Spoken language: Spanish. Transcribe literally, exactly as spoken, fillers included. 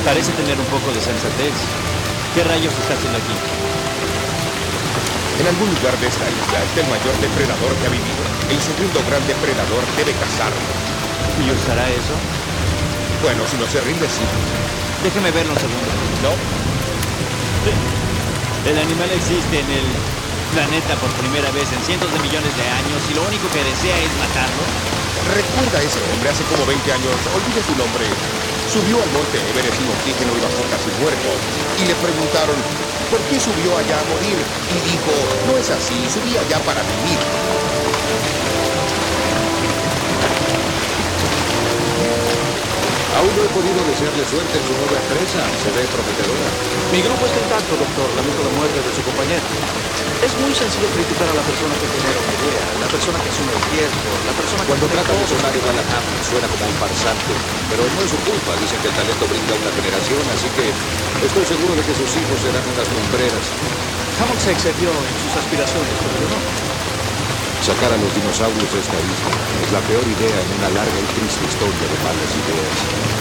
Parece tener un poco de sensatez. ¿Qué rayos está haciendo aquí? En algún lugar de esta isla está el mayor depredador que ha vivido. El segundo gran depredador debe cazarlo. ¿Y usará eso? Bueno, si no se rinde, sí. Déjeme verlo un segundo. ¿No? El animal existe en el planeta por primera vez en cientos de millones de años y lo único que desea es matarlo. Recuerda a ese hombre hace como veinte años, olvide su nombre. Subió al monte Everest sin oxígeno y bajó casi muerto. Y le preguntaron, ¿por qué subió allá a morir? Y dijo, no es así, subí allá para vivir. Aún no he podido desearle suerte en su nueva empresa. Se ve prometedora. Mi grupo está intacto, doctor. Lamento la muerte de su compañero. Es muy sencillo criticar a la persona que genera una idea, la persona que asume el riesgo, la persona que... Cuando hace trata de todo. sonar igual a Hamlet, suena como un farsante. Pero no es su culpa. Dicen que el talento brinda una generación, así que estoy seguro de que sus hijos serán unas lumbreras. Hammond se excedió en sus aspiraciones, pero yo no. Sacar a los dinosaurios de esta isla es la peor idea en una larga y triste historia de malas ideas.